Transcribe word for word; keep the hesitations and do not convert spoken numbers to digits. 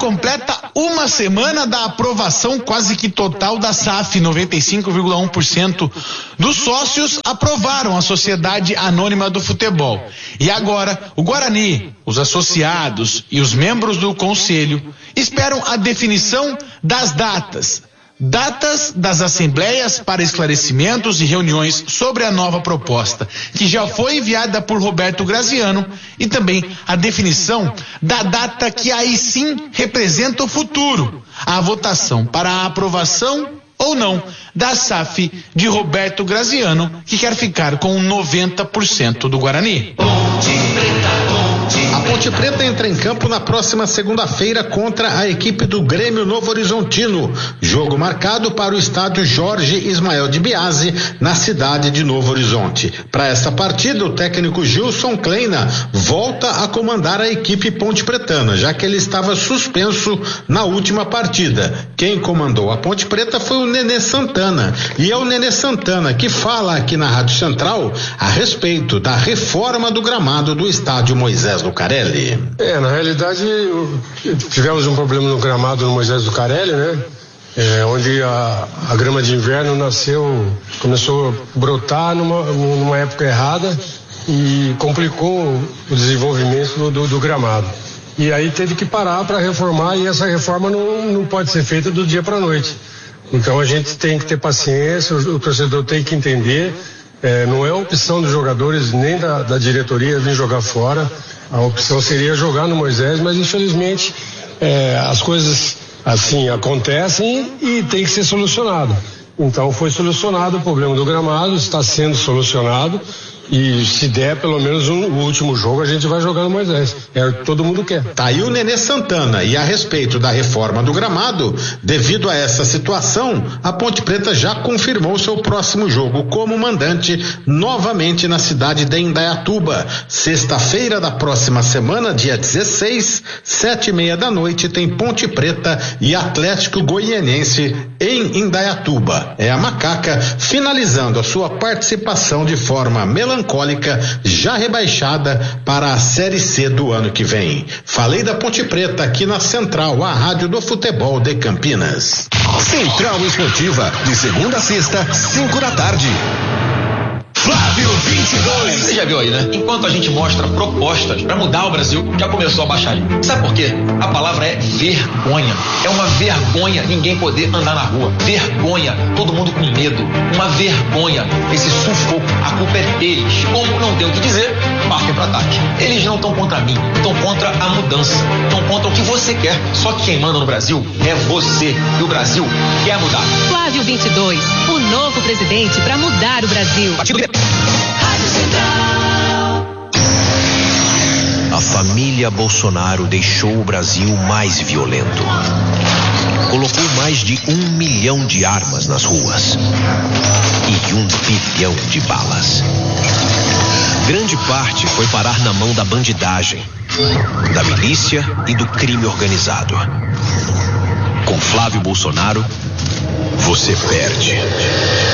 completa uma semana da aprovação quase que total da S A F. noventa e cinco vírgula um por cento dos sócios aprovaram a Sociedade Anônima do Futebol. E agora, o Guarani, os associados e os membros do conselho esperam a definição das datas. Datas das assembleias para esclarecimentos e reuniões sobre a nova proposta, que já foi enviada por Roberto Graziano, e também a definição da data que aí sim representa o futuro, a votação para a aprovação ou não da S A F de Roberto Graziano, que quer ficar com noventa por cento do Guarani. A Ponte Preta entra em campo na próxima segunda-feira contra a equipe do Grêmio Novo Horizontino. Jogo marcado para o estádio Jorge Ismael de Biasi, na cidade de Novo Horizonte. Para essa partida, o técnico Gilson Kleina volta a comandar a equipe ponte pretana, já que ele estava suspenso na última partida. Quem comandou a Ponte Preta foi o Nenê Santana. E é o Nenê Santana que fala aqui na Rádio Central a respeito da reforma do gramado do estádio Moisés Lucarelli. É, na realidade tivemos um problema no gramado no Moisés Lucarelli, né? É, onde a, a grama de inverno nasceu, começou a brotar numa, numa época errada e complicou o desenvolvimento do, do, do gramado. E aí teve que parar para reformar, e essa reforma não, não pode ser feita do dia para a noite. Então a gente tem que ter paciência, o, o torcedor tem que entender, é, não é opção dos jogadores nem da, da diretoria vir jogar fora. A opção seria jogar no Moisés, mas infelizmente é, as coisas assim acontecem e tem que ser solucionado. Então foi solucionado o problema do gramado, está sendo solucionado, e se der pelo menos um, o último jogo a gente vai jogar no Moisés. É o que todo mundo quer. Tá aí o Nenê Santana. E a respeito da reforma do gramado, devido a essa situação, a Ponte Preta já confirmou seu próximo jogo como mandante novamente na cidade de Indaiatuba. Sexta-feira da próxima semana, dia dezesseis, sete e meia da noite, tem Ponte Preta e Atlético Goianiense em Indaiatuba. É a Macaca finalizando a sua participação de forma melancólica, já rebaixada para a Série C do ano que vem. Falei da Ponte Preta aqui na Central, a rádio do futebol de Campinas. Central Esportiva, de segunda a sexta, cinco da tarde. Flávio vinte e dois. Você já viu aí, né? Enquanto a gente mostra propostas para mudar o Brasil, já começou a baixar ali. Sabe por quê? A palavra é vergonha. É uma vergonha ninguém poder andar na rua. Vergonha. Todo mundo com medo. Uma vergonha. Esse sufoco. A culpa é deles. Como não tem o que dizer, partem para ataque. Eles não estão contra mim. Estão contra a mudança. Estão contra o que você quer. Só que quem manda no Brasil é você. E o Brasil quer mudar. Flávio vinte e dois. O novo presidente para mudar o Brasil. Partido A família Bolsonaro deixou o Brasil mais violento. Colocou mais de um milhão de armas nas ruas e um bilhão de balas. Grande parte foi parar na mão da bandidagem, da milícia e do crime organizado. Com Flávio Bolsonaro, você perde.